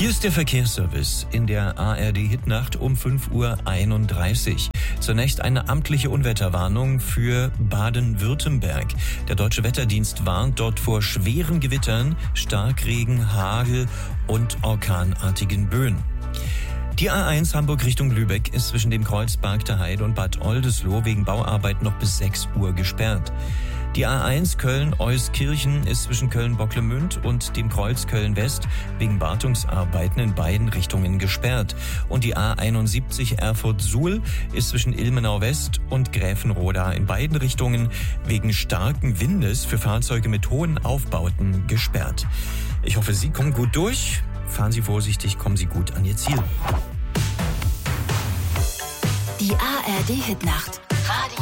Hier ist der Verkehrsservice in der ARD-Hitnacht um 5:31 Uhr. Zunächst eine amtliche Unwetterwarnung für Baden-Württemberg. Der Deutsche Wetterdienst warnt dort vor schweren Gewittern, Starkregen, Hagel und orkanartigen Böen. Die A1 Hamburg Richtung Lübeck ist zwischen dem Kreuz Bargter Heide und Bad Oldesloe wegen Bauarbeit noch bis 6 Uhr gesperrt. Die A1 Köln-Euskirchen ist zwischen Köln-Bocklemünd und dem Kreuz Köln-West wegen Wartungsarbeiten in beiden Richtungen gesperrt. Und die A71 Erfurt-Suhl ist zwischen Ilmenau-West und Gräfenroda in beiden Richtungen wegen starken Windes für Fahrzeuge mit hohen Aufbauten gesperrt. Ich hoffe, Sie kommen gut durch. Fahren Sie vorsichtig, kommen Sie gut an Ihr Ziel. Die ARD-Hitnacht.